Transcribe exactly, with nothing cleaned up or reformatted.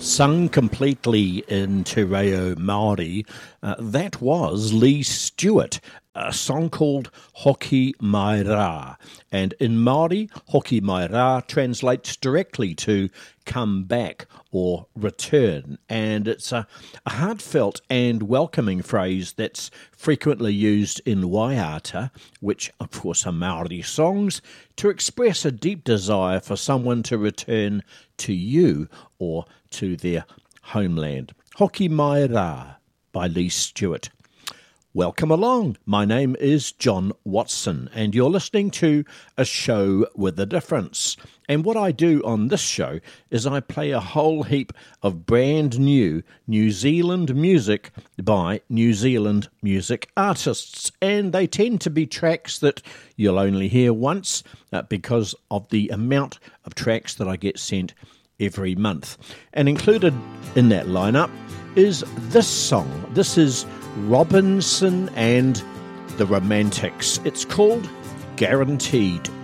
Sung completely in Te Reo Māori, uh, that was Lee Stewart, a song called Hoki Mai Rā. And in Māori, Hoki Mai Rā translates directly to come back or return. And it's a, a heartfelt and welcoming phrase that's frequently used in Waiata, which of course are Māori songs, to express a deep desire for someone to return to you or to their homeland. Hoki Mai Rā by Lee Stewart. Welcome along. My name is John Watson, and you're listening to A Show with a Difference. And what I do on this show is I play a whole heap of brand new New Zealand music by New Zealand music artists. And they tend to be tracks that you'll only hear once uh, because of the amount of tracks that I get sent every month. And included in that lineup is this song. This is Robinson and the Romantics. It's called Guaranteed.